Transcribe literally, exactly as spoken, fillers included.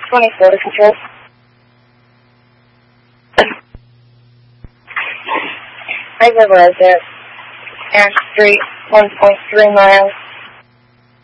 twenty-four to control. I realize that. Ash Street, one point three miles.